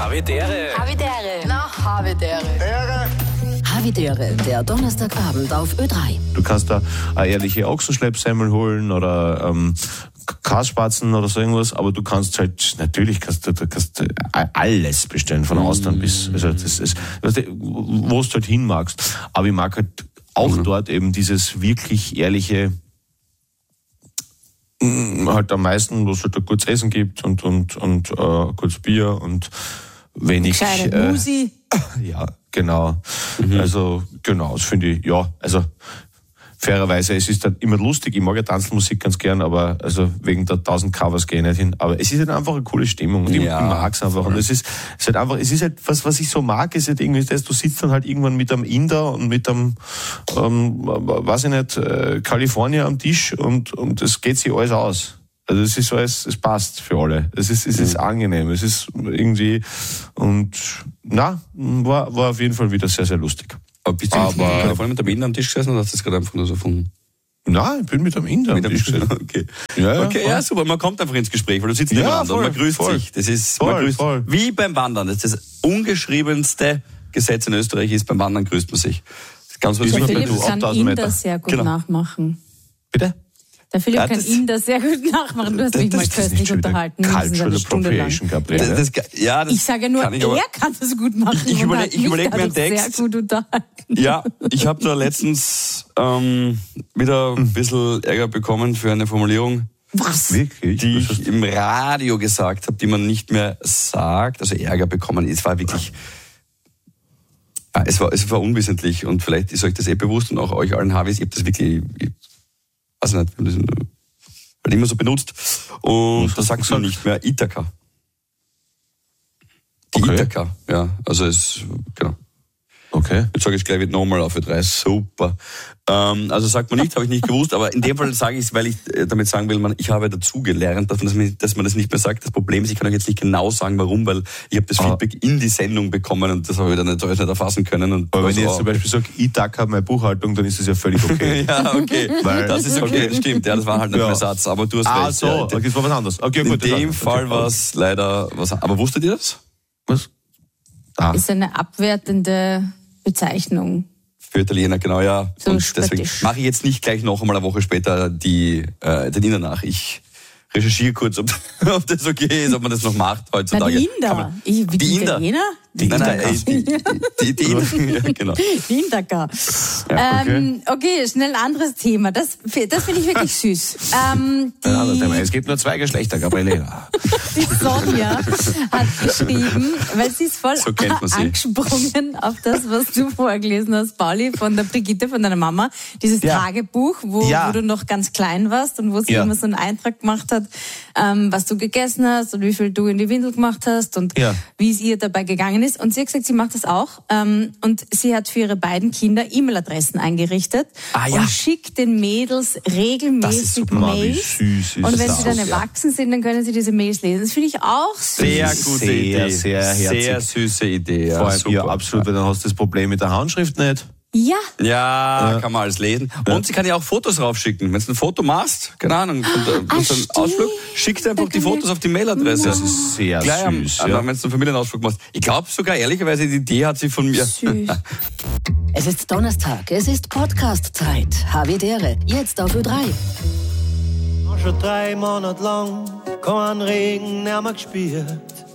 Havidere. Havidere. Na, Havidere. Havidere, der Donnerstagabend auf Ö3. Du kannst da eine ehrliche Ochsenschleppsemmel holen oder Kasspatzen oder so irgendwas, aber du kannst halt, natürlich kannst du alles bestellen, von Austern bis, also das ist, wo du halt hin magst. Aber ich mag halt auch dort eben dieses wirklich ehrliche, halt am meisten, wo es halt ein gutes Essen gibt und kurz Bier und wenig. Gescheite Musi. Ja, genau. Also, genau, das finde ich, ja, also, fairerweise, es ist halt immer lustig, ich mag ja Tanzmusik ganz gern, aber also wegen der 1000 Covers gehe ich nicht hin. Aber es ist halt einfach eine coole Stimmung und ich mag es einfach. Und es ist halt, was ich so mag, ist halt irgendwie das, du sitzt dann halt irgendwann mit einem Inder und mit einem, weiß ich nicht, Kalifornier am Tisch und es geht sich alles aus. Also es ist alles, es passt für alle. Es ist angenehm, es ist irgendwie, und war auf jeden Fall wieder sehr, sehr lustig. Aber bist du gerade vorhin mit dem Inder am Tisch gesessen oder hast du das gerade einfach nur so erfunden? Nein, ich bin mit dem Inder am Tisch gesessen. Okay. Ja, okay, ja, super. Man kommt einfach ins Gespräch, weil du sitzt nebeneinander und man grüßt sich. Das ist voll. Wie beim Wandern. Das ist das ungeschriebenste Gesetz in Österreich ist, beim Wandern grüßt man sich. Das ist ganz was Der wichtig. Philipp kann Inder sehr gut nachmachen. Bitte? Der Philipp kann Inder sehr gut nachmachen. Du hast mich mal köstlich unterhalten. Cultural Appropriation, Gabriele. Ich sage nur, er kann das gut machen. Ich überlege mir einen Text. Sehr gut unterhalten. Ja, ich habe da letztens wieder ein bisschen Ärger bekommen für eine Formulierung. Was? Wirklich? Die ich im Radio gesagt habe, die man nicht mehr sagt. Also Ärger bekommen. Es war wirklich... Es war unwissentlich und vielleicht ist euch das bewusst und auch euch allen Havis. Ich habe das wirklich... weiß nicht, wir haben das halt immer so benutzt. Und da sagt man nicht mehr Ithaka. Die Ithaka, ja. Also genau. Okay. Jetzt sage ich es gleich nochmal auf Ö3, super. Also sagt man nicht, habe ich nicht gewusst, aber in dem Fall sage ich es, weil ich damit sagen will, ich habe dazu gelernt, dass man das nicht mehr sagt. Das Problem ist, ich kann euch jetzt nicht genau sagen, warum, weil ich habe das Feedback in die Sendung bekommen und das habe ich dann nicht erfassen können. Und aber wenn ich jetzt zum Beispiel sage, Ithaka, meine Buchhaltung, dann ist das ja völlig okay. Ja, okay. Weil das ist okay, das stimmt. Ja, das war halt ein Ersatz, aber du hast recht. So, okay, das war was anderes. Okay, gut. In dem Fall war es leider was. Aber wusstet ihr das? Was? Ist eine abwertende Bezeichnung. Für Italiener, genau, ja. So und deswegen mache ich jetzt nicht gleich noch einmal eine Woche später den Inder nach. Ich recherchiere kurz, ob das okay ist, ob man das noch macht heutzutage. Die Inder? Die Italiener? Die Inder, genau. Die Indaker. Ja, okay, schnell ein anderes Thema. Das finde ich wirklich süß. Es gibt nur 2 Geschlechter, Gabriele. Die Sonja hat geschrieben, weil sie ist voll angesprungen auf das, was du vorgelesen hast, Pauli, von der Brigitte, von deiner Mama. Dieses Tagebuch, wo du noch ganz klein warst und wo sie immer so einen Eintrag gemacht hat, was du gegessen hast und wie viel du in die Windel gemacht hast und wie es ihr dabei gegangen ist. Und sie hat gesagt, sie macht das auch. Und sie hat für ihre beiden Kinder E-Mail-Adressen eingerichtet und schickt den Mädels regelmäßig Mails. Und wenn sie dann erwachsen sind, dann können sie diese Mails lesen. Das finde ich auch süß. Sehr gute Idee. Sehr herzig. Sehr süße Idee. Vor allem, absolut, weil dann hast du das Problem mit der Handschrift nicht. Ja, kann man alles lesen. Und sie kann ja auch Fotos raufschicken. Wenn du ein Foto machst, keine Ahnung, von einem Ausflug, schickt einfach die Fotos auf die Mailadresse. Das ist sehr süß. Wenn du einen Familienausflug machst. Ich glaube sogar, ehrlicherweise, die Idee hat sie von mir. Süß. Es ist Donnerstag, es ist Podcast-Zeit. Havidere, jetzt auf Ö3. Schon 3 Monate lang kein Regen mehr gespürt.